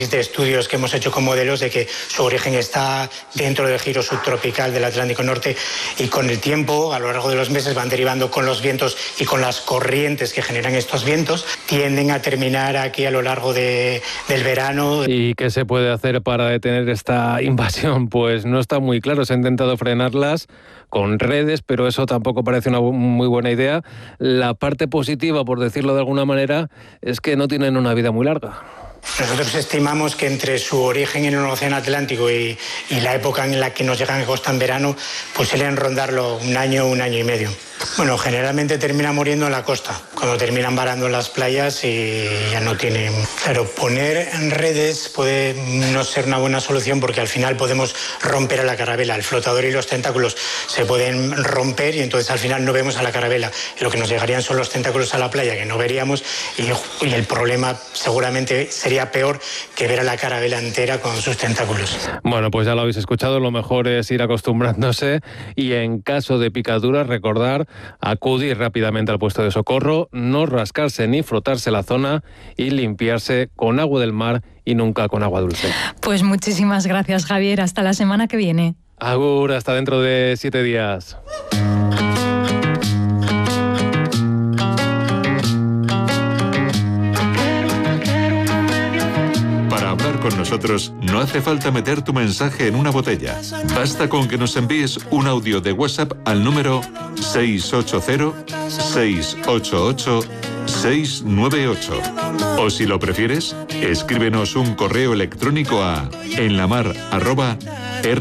de estudios que hemos hecho con modelos de que su origen está dentro del giro subtropical del Atlántico Norte, y con el tiempo, a lo largo de los meses, van derivando con los vientos y con las corrientes que generan estos vientos, tienden a terminar aquí a lo largo del verano. ¿Y qué se puede hacer para detener esta invasión? Pues no está muy claro. Se ha intentado frenarlas con redes, pero eso tampoco parece una muy buena idea. La parte positiva, por decirlo de alguna manera, es que no tienen una vida muy larga. Nosotros estimamos que entre su origen en el Océano Atlántico y la época en la que nos llegan a costa en verano, pues suelen rondarlo un año y medio. Bueno, generalmente termina muriendo en la costa, cuando terminan varando en las playas y ya no tienen... Claro, poner en redes puede no ser una buena solución, porque al final podemos romper a la carabela. El flotador y los tentáculos se pueden romper y entonces al final no vemos a la carabela. Lo que nos llegarían son los tentáculos a la playa, que no veríamos, y el problema seguramente sería peor que ver a la carabela entera con sus tentáculos. Bueno, pues ya lo habéis escuchado, lo mejor es ir acostumbrándose y en caso de picaduras recordar acudir rápidamente al puesto de socorro, no rascarse ni frotarse la zona y limpiarse con agua del mar y nunca con agua dulce. Pues muchísimas gracias, Javier. Hasta la semana que viene. Agur, hasta dentro de 7 días. Con nosotros no hace falta meter tu mensaje en una botella. Basta con que nos envíes un audio de WhatsApp al número 680-688-698. O si lo prefieres, escríbenos un correo electrónico a enlamar@rtva.es.